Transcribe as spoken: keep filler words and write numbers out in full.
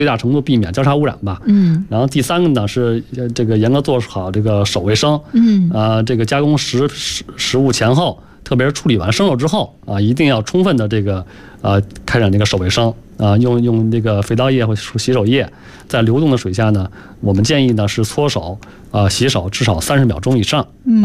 最大程度避免交叉污染吧。 嗯。 然后第三个呢是这个严格做好这个手卫生。 嗯。 呃，这个加工食食食物前后，特别是处理完生肉之后啊，一定要充分的这个呃开展这个手卫生啊，用用这个肥皂液或洗手液，在流动的水下呢，我们建议呢是搓手啊、洗手至少三十秒钟以上。 嗯。